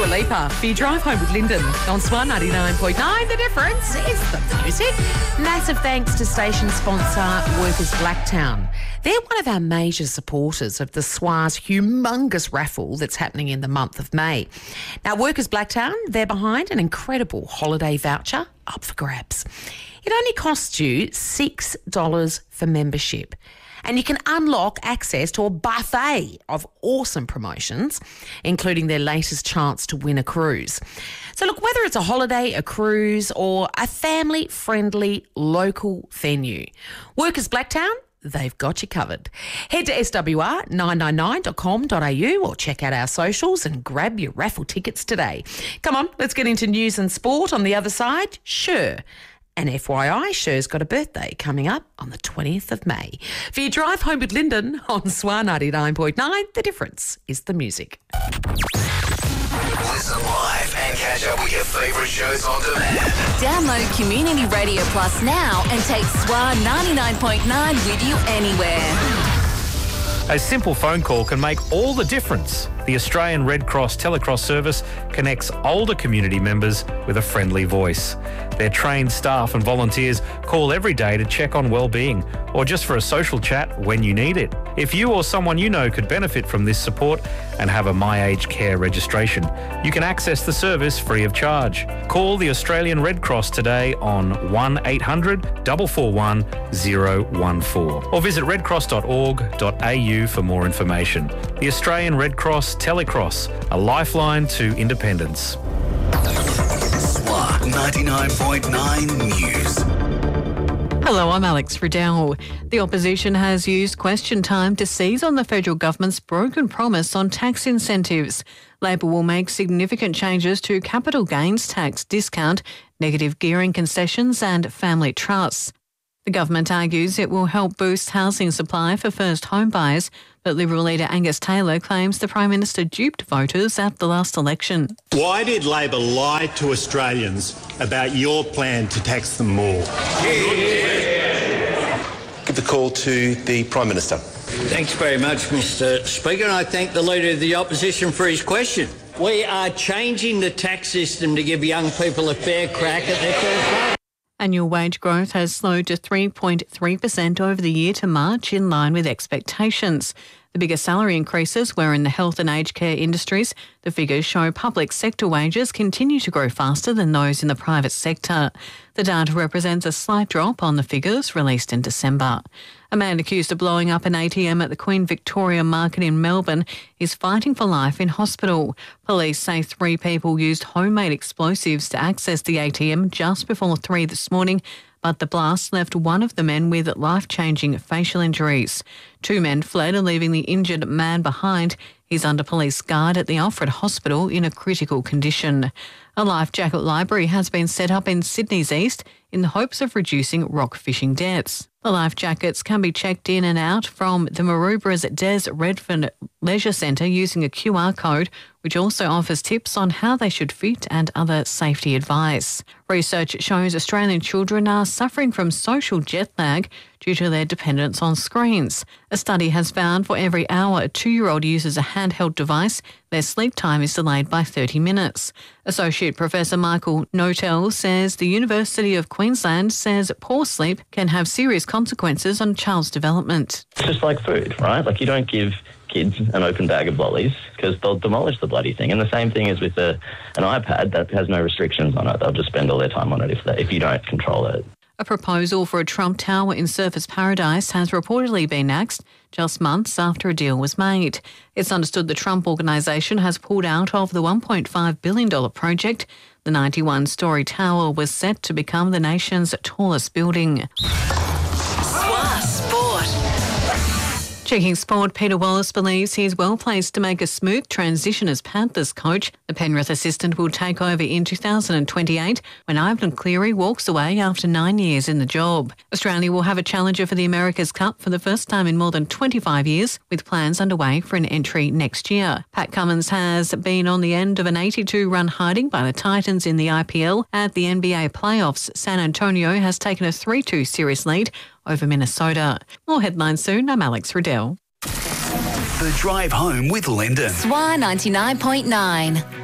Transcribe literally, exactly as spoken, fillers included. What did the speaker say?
Lipa for your drive home with Lyndon on Swan ninety-nine point nine. The difference is the music. Massive thanks to station sponsor Workers Blacktown. They're one of our major supporters of the S W A's humongous raffle that's happening in the month of May. Now, Workers Blacktown, they're behind an incredible holiday voucher up for grabs. It only costs you six dollars for membership. And you can unlock access to a buffet of awesome promotions, including their latest chance to win a cruise. So look, whether it's a holiday, a cruise, or a family-friendly local venue, Workers Blacktown, they've got you covered. Head to S W R nine nine nine dot com dot a u or check out our socials and grab your raffle tickets today. Come on, let's get into news and sport on the other side. Sure. And F Y I, Sher's got a birthday coming up on the twentieth of May. For your drive home with Lyndon on Swan ninety-nine point nine, the difference is the music. Listen live and catch up with your favourite shows on demand. Download Community Radio Plus now and take Swan ninety-nine point nine with you anywhere. A simple phone call can make all the difference. The Australian Red Cross Telecross service connects older community members with a friendly voice. Their trained staff and volunteers call every day to check on well-being or just for a social chat when you need it. If you or someone you know could benefit from this support and have a My Aged Care registration, you can access the service free of charge. Call the Australian Red Cross today on one eight hundred, four four one, zero one four or visit redcross dot org dot a u for more information. The Australian Red Cross Telecross, a lifeline to independence. Swan ninety-nine point nine News. Hello, I'm Alex Riddell. The opposition has used question time to seize on the federal government's broken promise on tax incentives. Labor will make significant changes to capital gains tax discount, negative gearing concessions and family trusts. The government argues it will help boost housing supply for first home buyers, but Liberal leader Angus Taylor claims the Prime Minister duped voters at the last election. Why did Labor lie to Australians about your plan to tax them more? Give the call to the Prime Minister. Thanks very much, Mister Speaker, and I thank the Leader of the Opposition for his question. We are changing the tax system to give young people a fair crack at their first home. Annual wage growth has slowed to three point three percent over the year to March, in line with expectations. The biggest salary increases were in the health and aged care industries. The figures show public sector wages continue to grow faster than those in the private sector. The data represents a slight drop on the figures released in December. A man accused of blowing up an A T M at the Queen Victoria Market in Melbourne is fighting for life in hospital. Police say three people used homemade explosives to access the A T M just before three this morning, but the blast left one of the men with life-changing facial injuries. Two men fled, leaving the injured man behind. He's under police guard at the Alfred Hospital in a critical condition. A life jacket library has been set up in Sydney's east in the hopes of reducing rock fishing deaths. The life jackets can be checked in and out from the Maroubras Des Redfern Leisure Centre using a Q R code, which also offers tips on how they should fit and other safety advice. Research shows Australian children are suffering from social jet lag due to their dependence on screens. A study has found for every hour a two-year-old uses a handheld device, their sleep time is delayed by thirty minutes. Associate Professor Michael Notel says the University of Queensland says poor sleep can have serious consequences on a child's development. It's just like food, right? Like you don't give kids an open bag of lollies because they'll demolish the bloody thing. And the same thing is with a, an iPad that has no restrictions on it. They'll just spend all their time on it if, they, if you don't control it. A proposal for a Trump Tower in Surfers Paradise has reportedly been axed just months after a deal was made. It's understood the Trump organisation has pulled out of the one point five billion dollars project. The ninety-one storey tower was set to become the nation's tallest building. Swan Sport. Checking sport, Peter Wallace believes he is well placed to make a smooth transition as Panthers coach. The Penrith assistant will take over in two thousand twenty-eight when Ivan Cleary walks away after nine years in the job. Australia will have a challenger for the America's Cup for the first time in more than twenty-five years, with plans underway for an entry next year. Pat Cummins has been on the end of an eighty-two run hiding by the Titans in the I P L. At the N B A playoffs, San Antonio has taken a three two series lead over Minnesota. More headlines soon. I'm Alex Riddell. The Drive Home with Lyndon. Swan ninety-nine point nine.